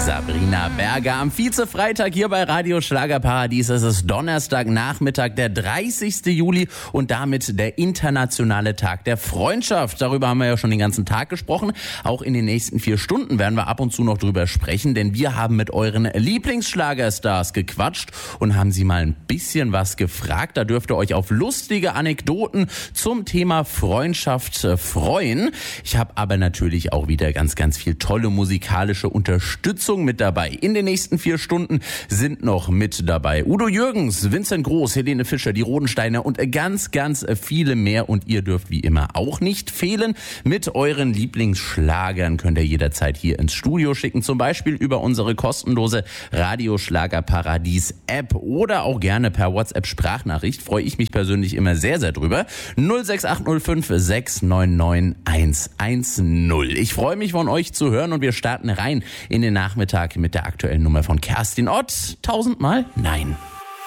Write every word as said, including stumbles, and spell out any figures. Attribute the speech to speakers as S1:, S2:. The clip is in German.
S1: Sabrina Berger am Vize-Freitag hier bei Radio Schlagerparadies. Es ist Donnerstagnachmittag, der dreißigste Juli und damit der internationale Tag der Freundschaft. Darüber haben wir ja schon den ganzen Tag gesprochen. Auch in den nächsten vier Stunden werden wir ab und zu noch drüber sprechen, denn wir haben mit euren Lieblingsschlagerstars gequatscht und haben sie mal ein bisschen was gefragt. Da dürft ihr euch auf lustige Anekdoten zum Thema Freundschaft freuen. Ich habe aber natürlich auch wieder ganz, ganz viel tolle musikalische Unterstützung mit dabei. In den nächsten vier Stunden sind noch mit dabei Udo Jürgens, Vincent Groß, Helene Fischer, die Rodensteiner und ganz, ganz viele mehr. Und ihr dürft wie immer auch nicht fehlen. Mit euren Lieblingsschlagern könnt ihr jederzeit hier ins Studio schicken. Zum Beispiel über unsere kostenlose Radio Schlagerparadies App oder auch gerne per WhatsApp-Sprachnachricht. Freue ich mich persönlich immer sehr, sehr drüber. null sechs acht null fünf sechs neun neun eins eins null. Ich freue mich von euch zu hören und wir starten rein in den Nachmittag mit der aktuellen Nummer von Kerstin Ott. Tausendmal Nein.